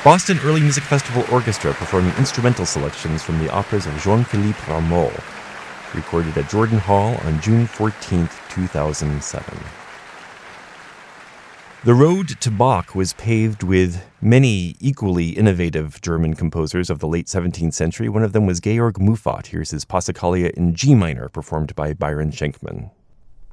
Boston Early Music Festival Orchestra performing instrumental selections from the operas of Jean-Philippe Rameau, recorded at Jordan Hall on June 14, 2007. The road to Bach was paved with many equally innovative German composers of the late 17th century. One of them was Georg Muffat. Here's his Passacaglia in G minor, performed by Byron Schenkman.